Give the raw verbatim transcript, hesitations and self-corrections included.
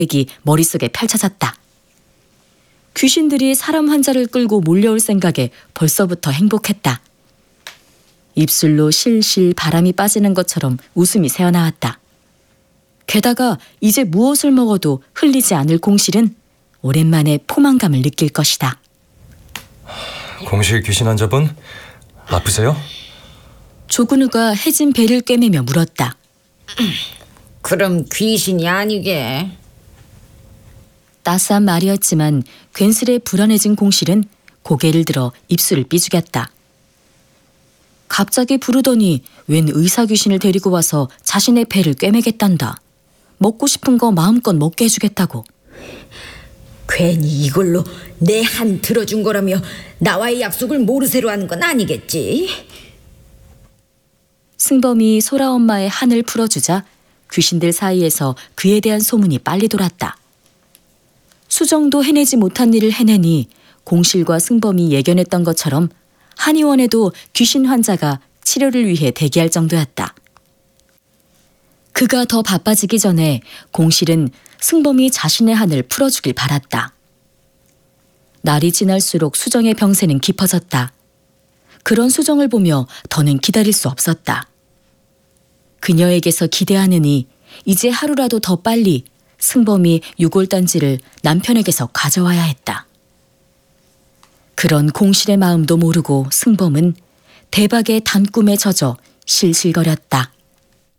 계획이 머릿속에 펼쳐졌다. 귀신들이 사람 환자를 끌고 몰려올 생각에 벌써부터 행복했다. 입술로 실실 바람이 빠지는 것처럼 웃음이 새어나왔다. 게다가 이제 무엇을 먹어도 흘리지 않을 공실은 오랜만에 포만감을 느낄 것이다. 공실 귀신 환자분, 아프세요? 조근우가 해진 배를 꿰매며 물었다. 그럼 귀신이 아니게. 따스한 말이었지만 괜스레 불안해진 공실은 고개를 들어 입술을 삐죽였다. 갑자기 부르더니 웬 의사 귀신을 데리고 와서 자신의 배를 꿰매겠단다. 먹고 싶은 거 마음껏 먹게 해주겠다고. 괜히 이걸로 내 한 들어준 거라며 나와의 약속을 모르쇠로 하는 건 아니겠지? 승범이 소라 엄마의 한을 풀어주자 귀신들 사이에서 그에 대한 소문이 빨리 돌았다. 수정도 해내지 못한 일을 해내니 공실과 승범이 예견했던 것처럼 한의원에도 귀신 환자가 치료를 위해 대기할 정도였다. 그가 더 바빠지기 전에 공실은 승범이 자신의 한을 풀어주길 바랐다. 날이 지날수록 수정의 병세는 깊어졌다. 그런 수정을 보며 더는 기다릴 수 없었다. 그녀에게서 기대하느니 이제 하루라도 더 빨리 승범이 유골단지를 남편에게서 가져와야 했다. 그런 공실의 마음도 모르고 승범은 대박의 단꿈에 젖어 실실거렸다.